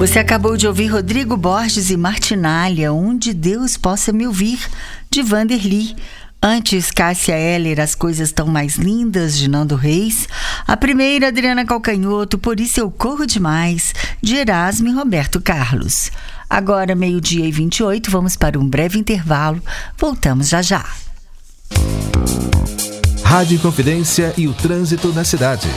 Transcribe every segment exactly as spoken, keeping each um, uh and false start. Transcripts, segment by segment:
Você acabou de ouvir Rodrigo Borges e Martinália, Onde Deus Possa Me Ouvir, de Vanderly. Antes, Cássia Eller, As Coisas Tão Mais Lindas, de Nando Reis. A primeira, Adriana Calcanhoto, Por Isso Eu Corro Demais, de Erasmo e Roberto Carlos. Agora, meio-dia e vinte e oito, vamos para um breve intervalo. Voltamos já já. Rádio Inconfidência e o trânsito na cidade.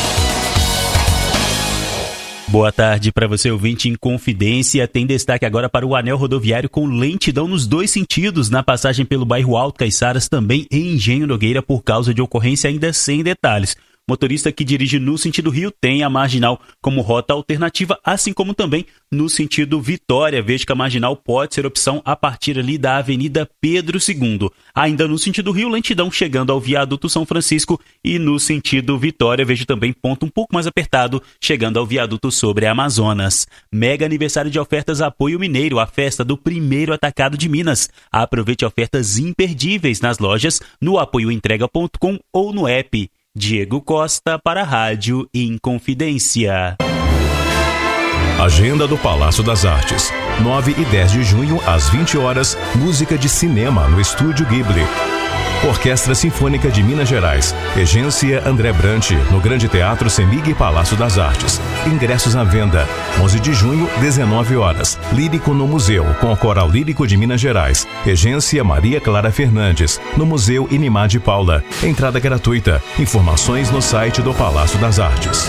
Boa tarde para você, ouvinte Inconfidência. Tem destaque agora para o anel rodoviário com lentidão nos dois sentidos, na passagem pelo bairro Alto Caiçaras, também em Engenho Nogueira, por causa de ocorrência ainda sem detalhes. Motorista que dirige no sentido Rio tem a marginal como rota alternativa, assim como também no sentido Vitória. Veja que a marginal pode ser opção a partir ali da Avenida Pedro segundo. Ainda no sentido Rio, lentidão chegando ao viaduto São Francisco, e no sentido Vitória, vejo também ponto um pouco mais apertado, chegando ao viaduto sobre a Amazonas. Mega aniversário de ofertas Apoio Mineiro, a festa do primeiro atacado de Minas. Aproveite ofertas imperdíveis nas lojas, no apoio entrega ponto com ou no app. Diego Costa para a Rádio Inconfidência. Agenda do Palácio das Artes. nove e dez de junho, às vinte horas, música de cinema no Estúdio Ghibli. Orquestra Sinfônica de Minas Gerais. Regência André Brant, no Grande Teatro Semig Palácio das Artes. Ingressos à venda. onze de junho, dezenove horas. Lírico no Museu, com o Coral Lírico de Minas Gerais. Regência Maria Clara Fernandes, no Museu Inimar de Paula. Entrada gratuita. Informações no site do Palácio das Artes.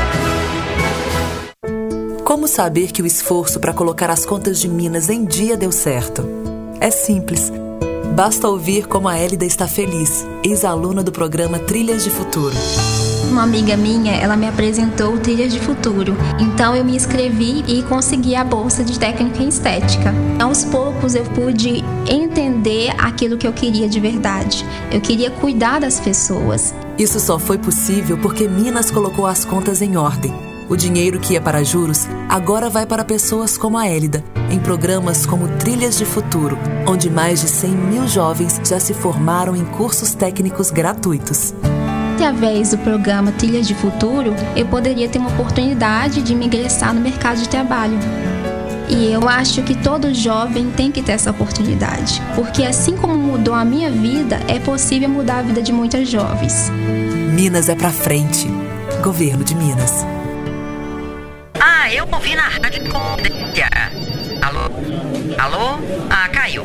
Como saber que o esforço para colocar as contas de Minas em dia deu certo? É simples. Basta ouvir como a Hélida está feliz, ex-aluna do programa Trilhas de Futuro. Uma amiga minha, ela me apresentou o Trilhas de Futuro. Então eu me inscrevi e consegui a bolsa de técnica em estética. Aos poucos eu pude entender aquilo que eu queria de verdade. Eu queria cuidar das pessoas. Isso só foi possível porque Minas colocou as contas em ordem. O dinheiro que ia para juros agora vai para pessoas como a Hélida, em programas como Trilhas de Futuro, onde mais de cem mil jovens já se formaram em cursos técnicos gratuitos. Através do programa Trilhas de Futuro, eu poderia ter uma oportunidade de me ingressar no mercado de trabalho. E eu acho que todo jovem tem que ter essa oportunidade, porque assim como mudou a minha vida, é possível mudar a vida de muitas jovens. Minas é pra frente. Governo de Minas. Ah, eu ouvi na Rádio Inconfidência. Alô? Alô? Ah, caiu.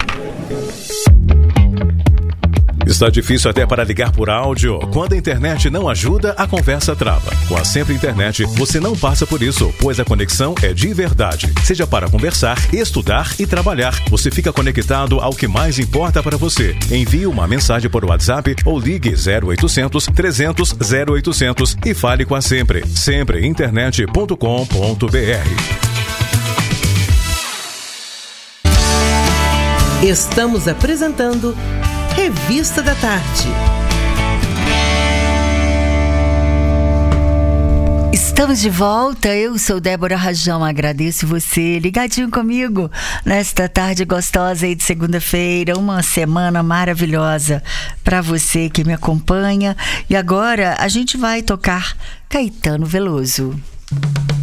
Está difícil até para ligar por áudio? Quando a internet não ajuda, a conversa trava. Com a Sempre Internet, você não passa por isso, pois a conexão é de verdade. Seja para conversar, estudar e trabalhar, você fica conectado ao que mais importa para você. Envie uma mensagem por WhatsApp ou ligue zero oitocentos, trezentos, zero oitocentos e fale com a Sempre. sempre internet ponto com ponto br. Estamos apresentando Revista da Tarde. Estamos de volta, eu sou Débora Rajão, agradeço você ligadinho comigo nesta tarde gostosa aí de segunda-feira, uma semana maravilhosa para você que me acompanha. E agora a gente vai tocar Caetano Veloso.